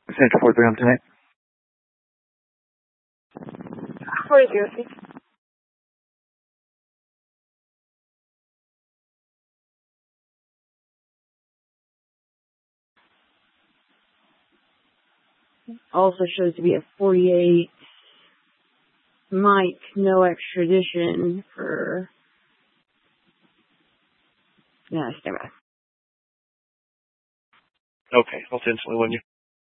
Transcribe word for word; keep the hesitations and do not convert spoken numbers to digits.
Central four three on tonight. forty-three. Also shows to be a forty-eight. Mike, no extradition for... Yeah, stand by. Okay, I'll instantly win you.